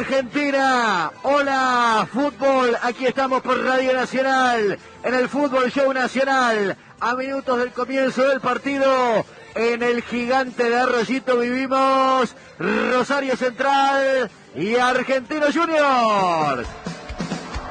Argentina. Hola, fútbol. Aquí estamos por Radio Nacional, en el Fútbol Show Nacional. A minutos del comienzo del partido, en el Gigante de Arroyito vivimos Rosario Central y Argentinos Juniors.